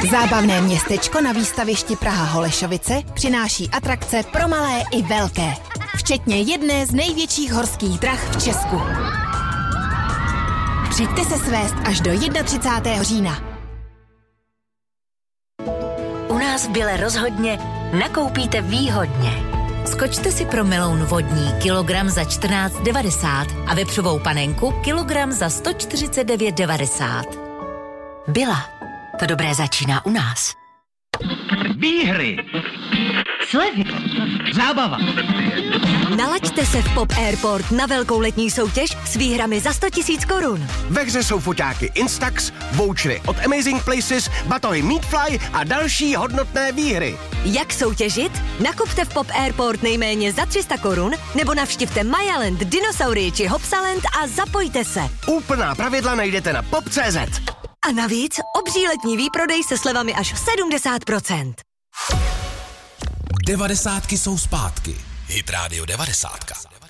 Zábavné městečko na výstavišti Praha Holešovice přináší atrakce pro malé i velké, včetně jedné z největších horských drah v Česku. Přijďte se svést až do 31. října. U nás v Bile rozhodně nakoupíte výhodně. Skočte si pro meloun vodní kilogram za 14,90 a vepřovou panenku kilogram za 149,90. Bila. To dobré začíná u nás. Výhry. Slevy. Zábava. Nalaďte se v Pop Airport na velkou letní soutěž s výhrami za 100 000 korun. Ve hře jsou foťáky Instax, vouchery od Amazing Places, batohy Meatfly a další hodnotné výhry. Jak soutěžit? Nakupte v Pop Airport nejméně za 300 korun nebo navštivte Mayaland, Dinosaurii či Hopsaland a zapojte se. Úplná pravidla najdete na pop.cz. A navíc obří letní výprodej se slevami až 70%. 90 jsou zpátky. Hit Radio 90.